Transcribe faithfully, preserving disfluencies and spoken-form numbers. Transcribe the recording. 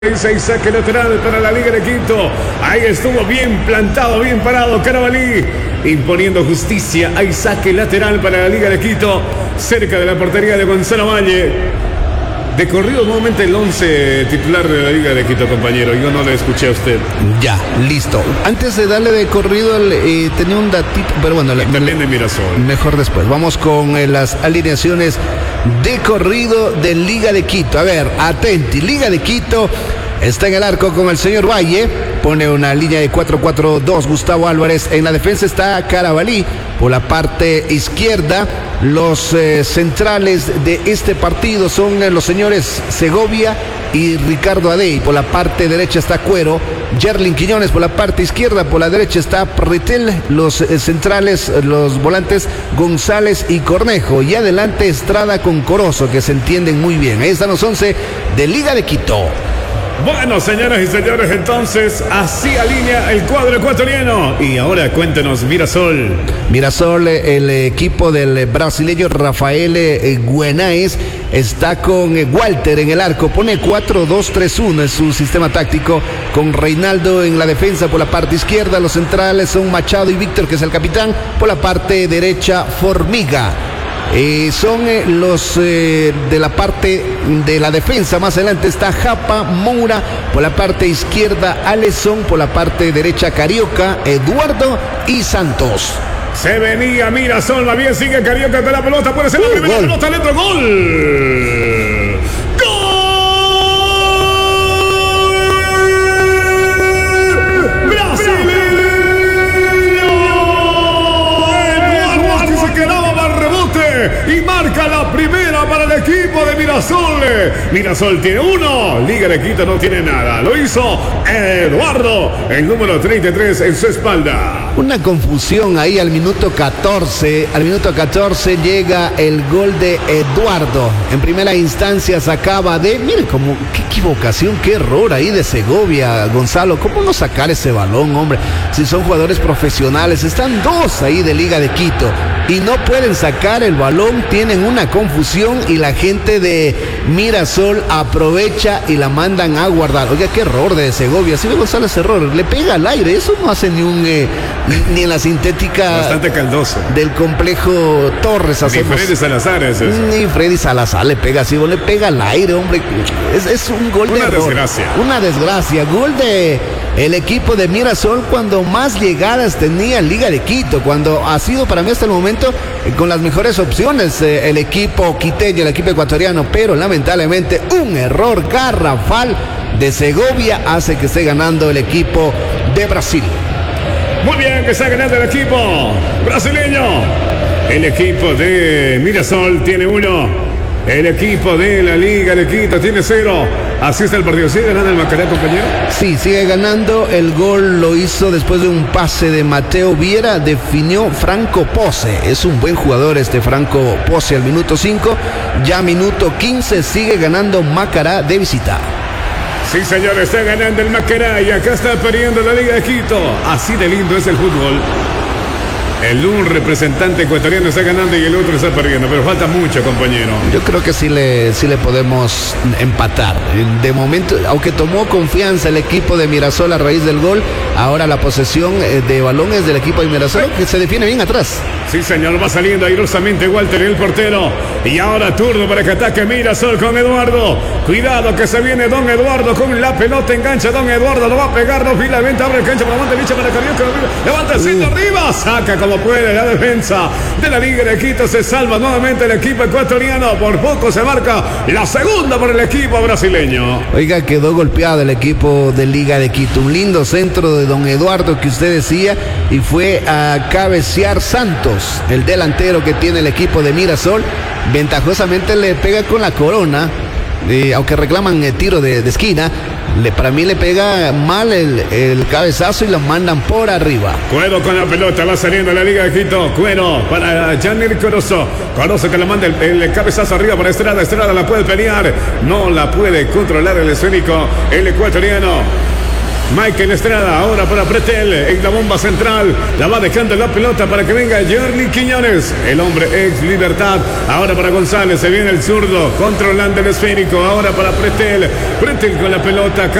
Ese saque lateral para la Liga de Quito. Ahí estuvo bien plantado, bien parado Carabalí, imponiendo justicia. Hay saque lateral para la Liga de Quito, cerca de la portería de Gonzalo Valle. De corrido nuevamente el once titular de la Liga de Quito, compañero. Yo no le escuché a usted. Ya, listo. Antes de darle de corrido, eh, tenía un datito, pero bueno, y también de Mirasol. Mejor después. Vamos con eh, las alineaciones de corrido de Liga de Quito. A ver, atenti. Liga de Quito está en el arco con el señor Valle. Pone una línea de cuatro cuatro dos. Gustavo Álvarez. En la defensa está Carabalí. Por la parte izquierda, los eh, centrales de este partido son eh, los señores Segovia y Ricardo Adey. Por la parte derecha está Cuero, Yerlin Quiñones por la parte izquierda, por la derecha está Pretel, los eh, centrales, los volantes González y Cornejo, y adelante Estrada con Corozo, que se entienden muy bien. Ahí están los once de Liga de Quito. Bueno, señoras y señores, entonces así alinea el cuadro ecuatoriano. Y ahora cuéntenos, Mirasol. Mirasol, el equipo del brasileño Rafael Guenaes está con Walter en el arco. Pone cuatro dos tres uno, es su sistema táctico, con Reinaldo en la defensa por la parte izquierda. Los centrales son Machado y Víctor, que es el capitán. Por la parte derecha, Formiga. Eh, son eh, los eh, de la parte de la defensa. Más adelante está Japa, Moura. Por la parte izquierda, Alesson. Por la parte derecha, Carioca, Eduardo y Santos. Se venía Mirasol, va bien, sigue Carioca con la pelota. Puede ser la uh, primera gol. Pelota, dentro, gol. Y marca la primera para el equipo de Mirasol. Mirasol tiene uno, Liga de Quito no tiene nada. Lo hizo Eduardo, el número treinta y tres en su espalda. Una confusión ahí al minuto catorce. Al minuto catorce llega el gol de Eduardo. En primera instancia sacaba de... Mire, como qué equivocación, qué error ahí de Segovia, Gonzalo. ¿Cómo no sacar ese balón, hombre? Si son jugadores profesionales. Están dos ahí de Liga de Quito y no pueden sacar el balón, tienen una confusión y la gente de Mirasol aprovecha y la mandan a guardar. Oiga, qué error de Segovia. Si ve Gonzalo ese error, le pega al aire, eso no hace ni un eh, ni en la sintética bastante caldoso del complejo Torres hacemos. Ni Freddy Salazar es eso. Ni Freddy Salazar le pega así, le pega al aire, hombre. Es, es un gol de una error. desgracia. Una desgracia. Gol de el equipo de Mirasol cuando más llegadas tenía Liga de Quito, cuando ha sido para mí hasta el momento eh, con las mejores opciones eh, el equipo quiteño, el equipo ecuatoriano, pero lamentablemente un error garrafal de Segovia hace que esté ganando el equipo de Brasil. Muy bien, que está ganando el equipo brasileño. El equipo de Mirasol tiene uno. El equipo de la Liga de Quito tiene cero. Así está el partido. ¿Sigue ganando el Macará, compañero? Sí, sigue ganando. El gol lo hizo después de un pase de Mateo Viera. Definió Franco Pose. Es un buen jugador este Franco Pose al minuto cinco. Ya minuto quince sigue ganando Macará de visita. Sí, señor, está ganando el Macará y acá está perdiendo la Liga de Quito. Así de lindo es el fútbol. El un representante ecuatoriano está ganando y el otro está perdiendo, pero falta mucho, compañero. Yo creo que sí le, sí le podemos empatar. De momento, aunque tomó confianza el equipo de Mirasol a raíz del gol, ahora la posesión de balón es del equipo de Mirasol, que se defiende bien atrás. Sí, señor, va saliendo airosamente Walter, el portero. Y ahora turno para que ataque Mirasol con Eduardo. Cuidado que se viene Don Eduardo con la pelota, engancha Don Eduardo, lo va a pegar, no fila, venta, abre el cancha, para levanta, licha para Carioca, levanta el centro uh. arriba, saca como puede la defensa de la Liga de Quito, se salva nuevamente el equipo ecuatoriano, por poco se marca la segunda por el equipo brasileño. Oiga, quedó golpeado el equipo de Liga de Quito, un lindo centro de Don Eduardo que usted decía, y fue a cabecear Santos, el delantero que tiene el equipo de Mirasol, ventajosamente le pega con la corona. Eh, aunque reclaman el tiro de, de esquina, le, para mí le pega mal el, el cabezazo y lo mandan por arriba. Cuero con la pelota, va saliendo la Liga de Quito. Cuero para Janir Corozo. Corozo que le manda el, el cabezazo arriba para Estrada. Estrada la puede pelear, no la puede controlar el esférico, el ecuatoriano. Michael Estrada, ahora para Pretel, en la bomba central, la va dejando la pelota para que venga Jerly Quiñones, el hombre ex Libertad, ahora para González, se viene el zurdo, controlando el esférico, ahora para Pretel, Pretel con la pelota.